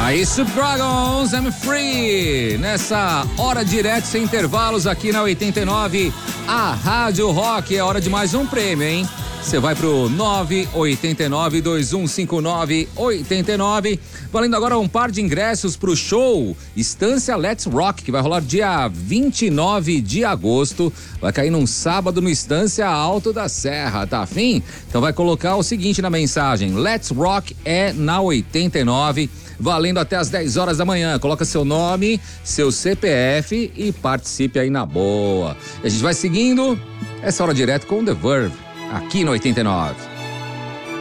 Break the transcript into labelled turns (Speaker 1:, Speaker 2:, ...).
Speaker 1: Aí, Dragons, I'm Free. Nessa hora direto, sem intervalos aqui na 89, a Rádio Rock. É hora de mais um prêmio, hein? Você vai pro 989-2159-89, valendo agora um par de ingressos pro show Estância Let's Rock, que vai rolar dia 29 de agosto. Vai cair num sábado no Estância Alto da Serra, tá afim? Então vai colocar o seguinte na mensagem: Let's Rock é na 89, valendo até as 10 horas da manhã. Coloca seu nome, seu CPF e participe aí na boa. E a gente vai seguindo essa hora direto com The Verve, aqui no 89.